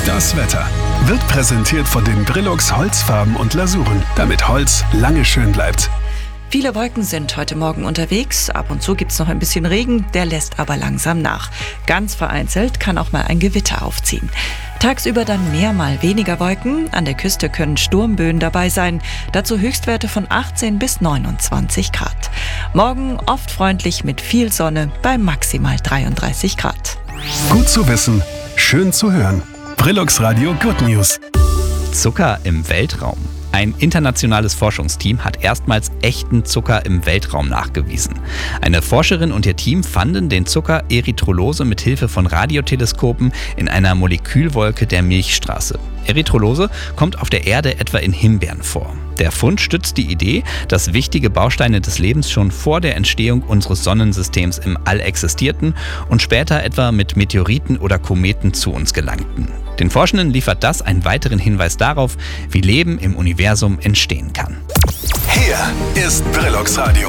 Das Wetter wird präsentiert von den Brillux Holzfarben und Lasuren, damit Holz lange schön bleibt. Viele Wolken sind heute Morgen unterwegs. Ab und zu gibt es noch ein bisschen Regen, der lässt aber langsam nach. Ganz vereinzelt kann auch mal ein Gewitter aufziehen. Tagsüber dann mehr, mal weniger Wolken. An der Küste können Sturmböen dabei sein. Dazu Höchstwerte von 18 bis 29 Grad. Morgen oft freundlich mit viel Sonne bei maximal 33 Grad. Gut zu wissen, schön zu hören. Brillux Radio Good News. Zucker im Weltraum. Ein internationales Forschungsteam hat erstmals echten Zucker im Weltraum nachgewiesen. Eine Forscherin und ihr Team fanden den Zucker Erythrolose mit Hilfe von Radioteleskopen in einer Molekülwolke der Milchstraße. Erythrolose kommt auf der Erde etwa in Himbeeren vor. Der Fund stützt die Idee, dass wichtige Bausteine des Lebens schon vor der Entstehung unseres Sonnensystems im All existierten und später etwa mit Meteoriten oder Kometen zu uns gelangten. Den Forschenden liefert das einen weiteren Hinweis darauf, wie Leben im Universum entstehen kann. Hier ist Brillux Radio.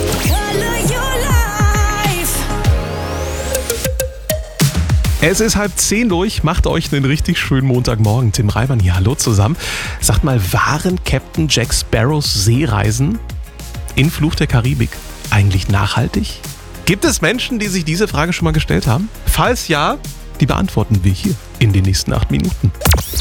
Es ist 9:30 durch, macht euch einen richtig schönen Montagmorgen. Tim Reimann hier, hallo zusammen. Sagt mal, waren Captain Jack Sparrows Seereisen in Fluch der Karibik eigentlich nachhaltig? Gibt es Menschen, die sich diese Frage schon mal gestellt haben? Falls ja, die beantworten wir hier in den nächsten 8 Minuten.